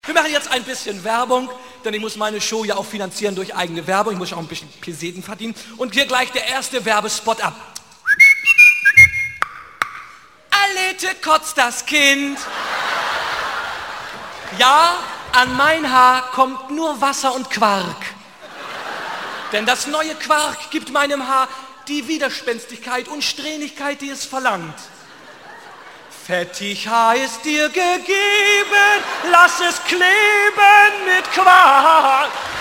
Wir machen jetzt ein bisschen Werbung, denn ich muss meine Show ja auch finanzieren durch eigene Werbung. Ich muss auch ein bisschen Peseten verdienen. Und hier gleich der erste Werbespot ab. Alete kotzt das Kind. Ja, an mein Haar kommt nur Wasser und Quark. Denn das neue Quark gibt meinem Haar die Widerspenstigkeit und Strähnigkeit, die es verlangt. Fettig Haar ist dir gegeben, lass es kleben mit Quark.